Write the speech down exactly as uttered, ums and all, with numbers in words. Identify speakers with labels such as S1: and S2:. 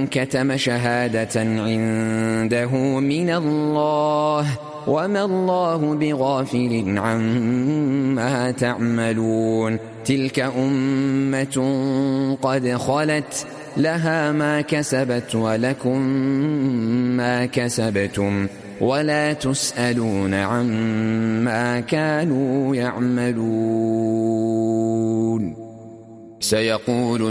S1: كتم شهادة عنده من الله وما الله بغافل عما تعملون. تلك أمة قد خلت لها ما كسبت ولكم ما كسبتم ولا تسألون عما كانوا يعملون. سيقول